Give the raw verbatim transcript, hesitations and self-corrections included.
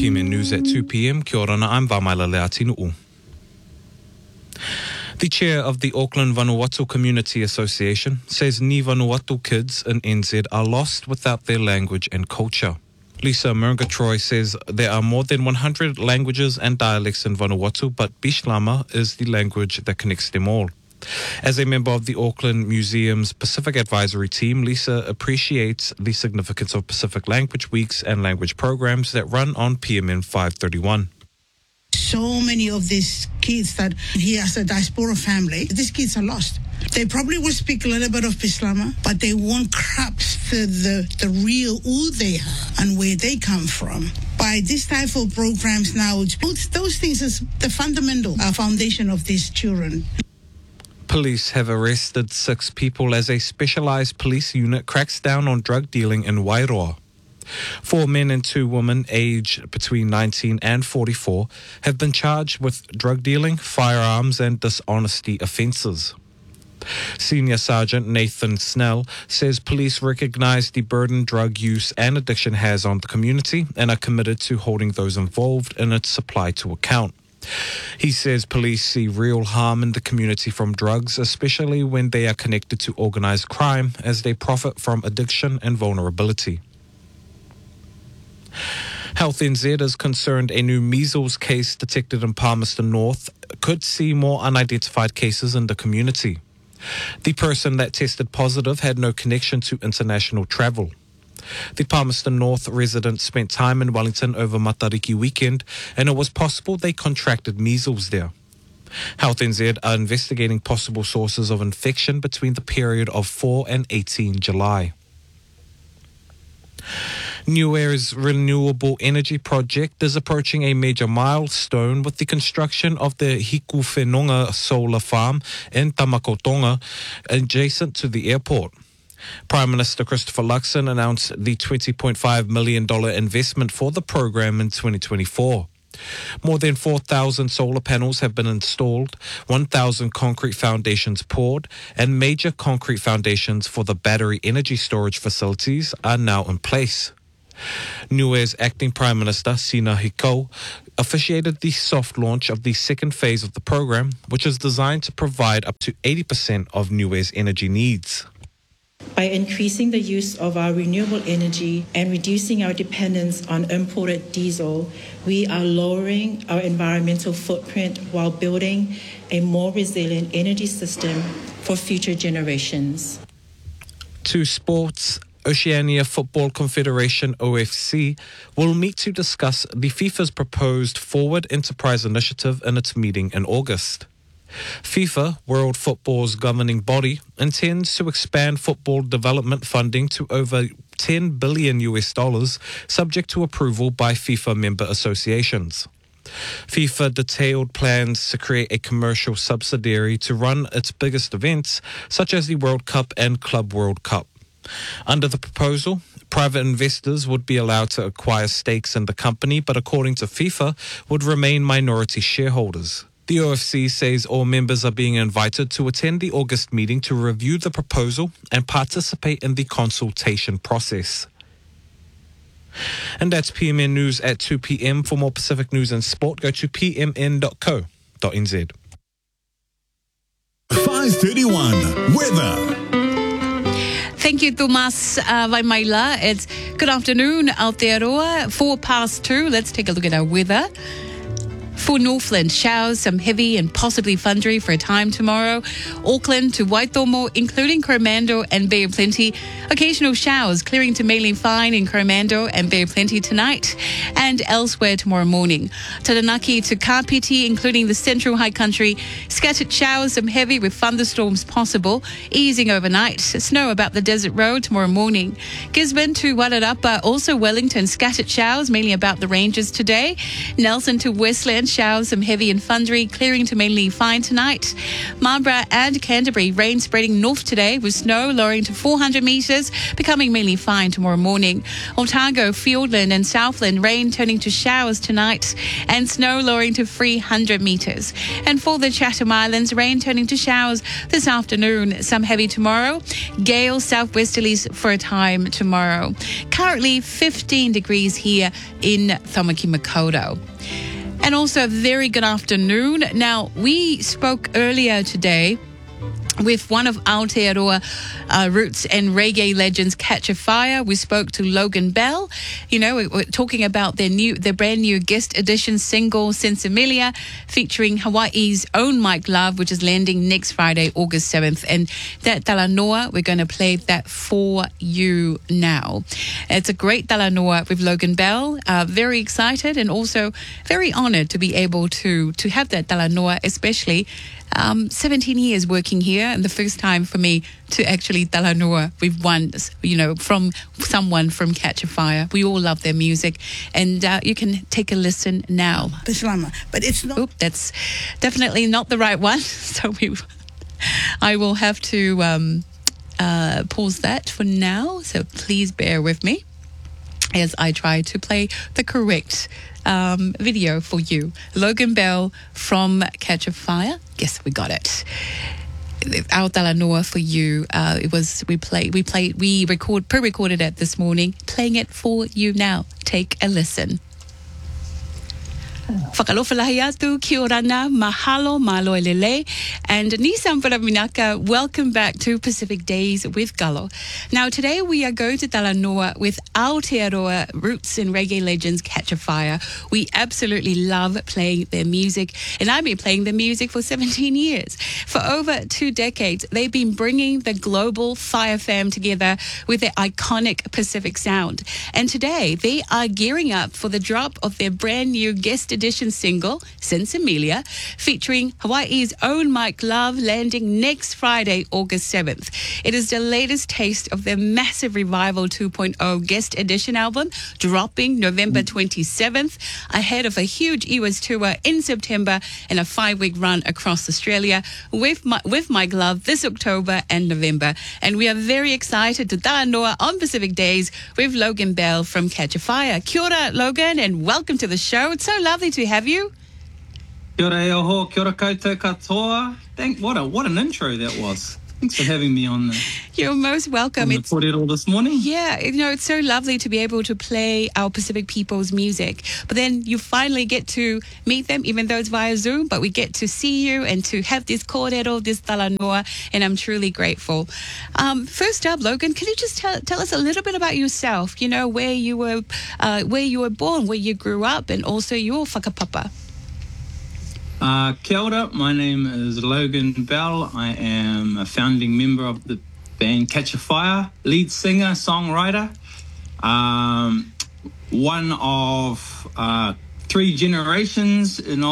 P M N News at two p.m. Kia ora, I'm Vamaila Leatinu'u. The chair of the Auckland Vanuatu Community Association says ni Vanuatu kids in N Z are lost without their language and culture. Lisa Murgatroyd says there are more than one hundred languages and dialects in Vanuatu, but Bislama is the language that connects them all. As a member of the Auckland Museum's Pacific Advisory Team, Lisa appreciates the significance of Pacific Language Weeks and language programs that run on P M N five thirty-one. So many of these kids that he has a diaspora family, these kids are lost. They probably will speak a little bit of Bislama, but they won't grasp the, the, the real who they are and where they come from. By this type of programs now, those, those things is the fundamental uh, foundation of these children. Police have arrested six people as a specialised police unit cracks down on drug dealing in Wairoa. Four men and two women aged between nineteen and forty-four have been charged with drug dealing, firearms and dishonesty offences. Senior Sergeant Nathan Snell says police recognise the burden drug use and addiction has on the community and are committed to holding those involved in its supply to account. He says police see real harm in the community from drugs, especially when they are connected to organised crime, as they profit from addiction and vulnerability. Health N Z is concerned a new measles case detected in Palmerston North could see more unidentified cases in the community. The person that tested positive had no connection to international travel. The Palmerston North resident spent time in Wellington over Matariki weekend, and it was possible they contracted measles there. Health N Z are investigating possible sources of infection between the period of four and eighteen July. Niue's renewable energy project is approaching a major milestone with the construction of the Hikuwhenonga solar farm in Tamakotonga, adjacent to the airport. Prime Minister Christopher Luxon announced the twenty point five million dollars investment for the program in twenty twenty-four. More than four thousand solar panels have been installed, one thousand concrete foundations poured, and major concrete foundations for the battery energy storage facilities are now in place. Niue's acting Prime Minister, Sina Hikau, officiated the soft launch of the second phase of the program, which is designed to provide up to eighty percent of Niue's energy needs. By increasing the use of our renewable energy and reducing our dependence on imported diesel, we are lowering our environmental footprint while building a more resilient energy system for future generations. To sports, Oceania Football Confederation O F C will meet to discuss the FIFA's proposed Forward Enterprise Initiative in its meeting in August. FIFA, World Football's governing body, intends to expand football development funding to over ten billion U S dollars, subject to approval by FIFA member associations. FIFA detailed plans to create a commercial subsidiary to run its biggest events, such as the World Cup and Club World Cup. Under the proposal, private investors would be allowed to acquire stakes in the company, but according to FIFA, would remain minority shareholders. The O F C says all members are being invited to attend the August meeting to review the proposal and participate in the consultation process. And that's P M N News at two p.m. For more Pacific news and sport, go to p m n dot co dot n z. five thirty-one Weather. Thank you, Tomas uh, Vaimaila. It's good afternoon, Aotearoa. Four past two. Let's take a look at our weather. For Northland, showers, some heavy and possibly thundery for a time tomorrow. Auckland to Waitomo, including Coromandel and Bay of Plenty. Occasional showers, clearing to mainly fine in Coromandel and Bay of Plenty tonight and elsewhere tomorrow morning. Taranaki to Kapiti, including the central high country. Scattered showers, some heavy with thunderstorms possible, easing overnight. Snow about the desert road tomorrow morning. Gisborne to Wairarapa, also Wellington, scattered showers, mainly about the ranges today. Nelson to Westland Northland, showers, some heavy and thundery, clearing to mainly fine tonight. Marlborough and Canterbury, rain spreading north today with snow lowering to four hundred metres, becoming mainly fine tomorrow morning. Otago, Fiordland and Southland, rain turning to showers tonight and snow lowering to three hundred metres. And for the Chatham Islands, rain turning to showers this afternoon, some heavy tomorrow. Gale southwesterlies for a time tomorrow. Currently fifteen degrees here in Tamaki Makaurau. And also a very good afternoon. Now, we spoke earlier today with one of Aotearoa uh, roots and reggae legends, Catch a Fire. We spoke to Logan Bell. You know, we, we're talking about their new, their brand new guest edition single, Sensimilia, featuring Hawaii's own Mike Love, which is landing next Friday, August seventh. And that Talanoa, we're going to play that for you now. It's a great Talanoa with Logan Bell. Uh, very excited and also very honored to be able to, to have that Talanoa, especially Um, seventeen years working here, and the first time for me to actually Talanoa with one, you know, from someone from Catch a Fire. We all love their music, and uh, you can take a listen now. Bislama, but it's not. Oop, that's definitely not the right one. So we, I will have to um, uh, pause that for now. So please bear with me as I try to play the correct um, video for you. Logan Bell from Catch a Fire. Yes, we got it. Our Talanoa for you. Uh, it was we play we played we record pre-recorded it this morning. Playing it for you now. Take a listen. Whakalofalahi atu, kia ora na, mahalo, malo elele, and Nisam Paraminaka, welcome back to Pacific Days with Gullo. Now, today we are going to Talanoa with Aotearoa roots and reggae legends Catch a Fire. We absolutely love playing their music, and I've been playing their music for seventeen years. For over two decades, they've been bringing the global Fire fam together with their iconic Pacific sound. And today, they are gearing up for the drop of their brand new guest edition single, Sensimilia, featuring Hawaii's own Mike Love, landing next Friday, August seventh. It is the latest taste of their massive Revival two point oh guest edition album, dropping November twenty-seventh, ahead of a huge E W A S tour in September and a five-week run across Australia with, my, with Mike Love this October and November. And we are very excited to Talanoa on Pacific Days with Logan Bell from Catch a Fire. Kia ora, Logan, and welcome to the show. It's so lovely to have you. Kia ora e oho, kia ora koutou katoa. Thank, what, a, what an intro that was. Thanks for having me on the, You're most welcome. on the It's, Kōrero this morning. yeah, you know, it's so lovely to be able to play our Pacific people's music. But then you finally get to meet them, even though it's via Zoom, but we get to see you and to have this kōrero, this Talanoa, and I'm truly grateful. Um, first up, Logan, can you just tell, tell us a little bit about yourself? You know, where you were, uh, where you were born, where you grew up, and also your whakapapa. Uh, kia ora, my name is Logan Bell. I am a founding member of the band Catch a Fire, lead singer, songwriter. Um, one of uh, three generations in